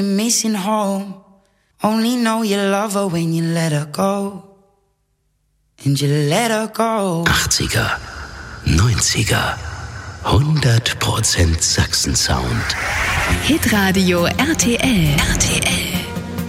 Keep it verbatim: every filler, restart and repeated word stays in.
Missing home. Only know you love her when you let her go. And you let her go. achtziger, neunziger, hundert Prozent Sachsen-Sound. Hitradio R T L. R T L.